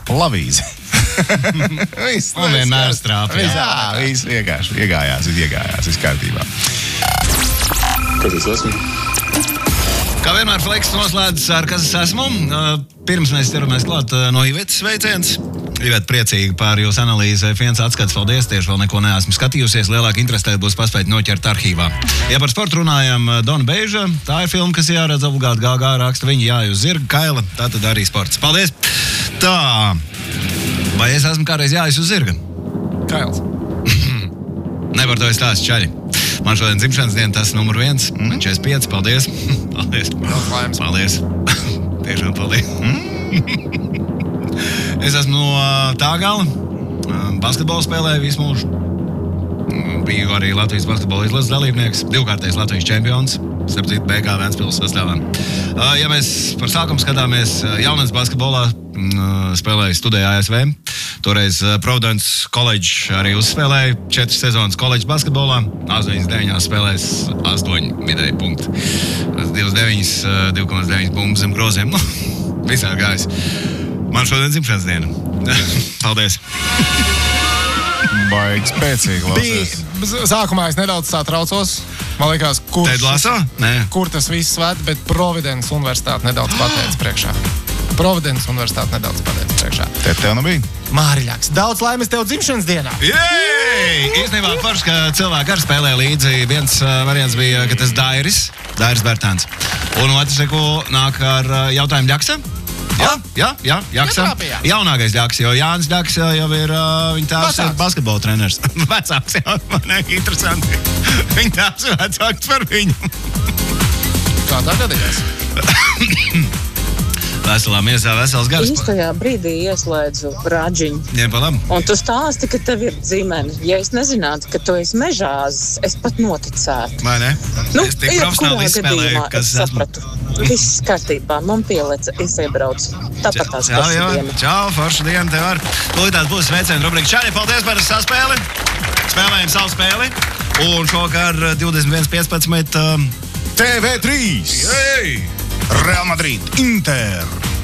Lavīze. Un vienmēr strāpja. Jā, viss vienkārši iegājās, viss kārtībā. Kad es esmu? Kā vienmēr Fleks noslēdz ar kas es esmu. Pirms mēs ķeramies klāt no Ivetas sveiciens. Iveta priecīgi par jūsu analīzi. Viens atskats, paldies, tieši vēl neko neesmu skatījusies. Lielāka interese būs paspēt noķert arhīvā. Ja par sportu runājam, Dona Beiža, tā ir filma, kas jāredz obligāti GG raksta viņa jāj uz zirga kaila, tā tad arī sports. Paldies! Tā, vai es esmu kādreiz jājas uz zirga? Kails. Nevar to es stāstu čaļi. Man šodien dzimšanas diena, tas numur 1. 45, paldies. Paldies. Paldies. Tiešām paldies. Es esmu no tā gala. Basketbolu spēlēju visu mūžu. Biju arī Latvijas basketbola izlases dalībnieks, 2-kārtais Latvijas čempions, starp citu BK Ventspils sastāvā. Ja mēs par sākumu skatāmies jaunatnes basketbolā, studēju ASV. Toreiz Providence College arī uzspēlēja 4 sezonas koledžas basketbolā. 8-9 spēlēs 8 vidēji punkti. 2,9 punktus zem groziem. Visā gājis. Man šodien dzimšanas diena. Paldies. Baigi spēcīgi klausies. Sākumā es nedaudz satraucos. Man liekas, kur tas viss svēt, bet Providence universitāte nedaudz pateica priekšā. Te tev nu bija? Māriļāks, daudz laimes tev dzimšanas dienā. Jej! Īstenībā forši, ka cilvēki arī spēlē līdzi. Viens variants bija, ka tas Dairis Bērtāns. Un otrs, ko nāk ar jautājumu Ļaksa. Jā, Ļaksa. Jaunākais Ļaks, jo Jānis Ļaks jau ir, viņa tēvs ir basketbola treneris. Vecāks, jā, man ir interesanti. Viņa tēvs ir vecāks par viņu. Kā tā gadījās? Veselā miesā, vesels gars. Īstajā brīdī ieslēdzu rāģiņu. Un tu stāsti, ka tev ir dzimene. Ja es nezinātu, ka tu esi mežāzis, es pat noticētu. Vai ne? Es tik profesionāli izspēlēju, kas esmu. Viss kārtībā, man pieleca, es iebraucu. Tāpat tās forša diena. Čau, forša diena tev ar. Tūlītās būs sveicienu rubrika. Čāri, paldies par saspēli. Spēlējam savu spēli. Un šokar 21.15. TV3. Jej! Real Madrid, Inter.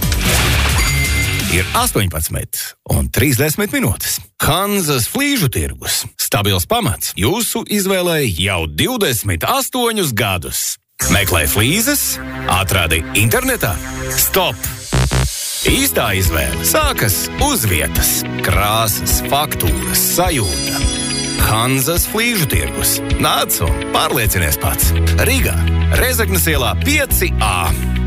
Ir 18:30 minūtes. Hanzas flīžu tirgus. Stabils pamats jūsu izvēlei jau 28 gadus. Meklē flīzes, atradi internetā. Stop! Īstā izvēle sākas uz vietas. Krāsas, faktūras, sajūta. Hanzas flīžu tirgus. Nāc un pārliecinies pats. Rīgā, Rezeknes ielā 5A.